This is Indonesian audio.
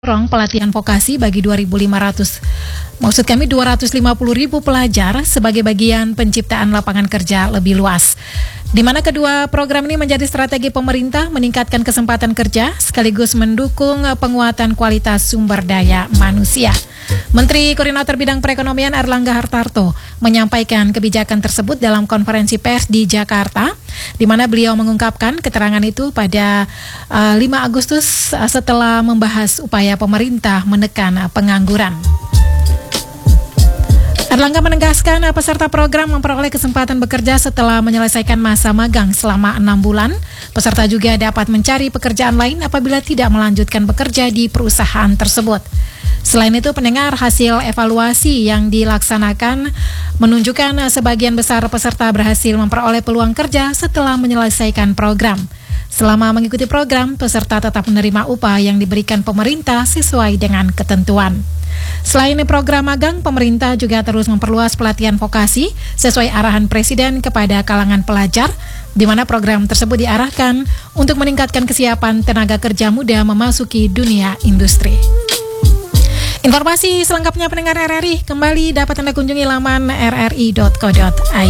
pelatihan vokasi bagi 250 pelajar sebagai bagian penciptaan lapangan kerja lebih luas. Di mana kedua program ini menjadi strategi pemerintah meningkatkan kesempatan kerja sekaligus mendukung penguatan kualitas sumber daya manusia. Menteri Koordinator Bidang Perekonomian Erlangga Hartarto menyampaikan kebijakan tersebut dalam konferensi pers di Jakarta, di mana beliau mengungkapkan keterangan itu pada 5 Agustus setelah membahas upaya pemerintah menekan pengangguran. Erlangga menegaskan peserta program memperoleh kesempatan bekerja setelah menyelesaikan masa magang selama 6 bulan. Peserta juga dapat mencari pekerjaan lain apabila tidak melanjutkan bekerja di perusahaan tersebut. Selain itu, pendengar, hasil evaluasi yang dilaksanakan menunjukkan sebagian besar peserta berhasil memperoleh peluang kerja setelah menyelesaikan program. Selama mengikuti program, peserta tetap menerima upah yang diberikan pemerintah sesuai dengan ketentuan. Selain program magang, pemerintah juga terus memperluas pelatihan vokasi sesuai arahan Presiden kepada kalangan pelajar, di mana program tersebut diarahkan untuk meningkatkan kesiapan tenaga kerja muda memasuki dunia industri. Informasi selengkapnya pendengar RRI kembali dapat Anda kunjungi laman rri.co.id.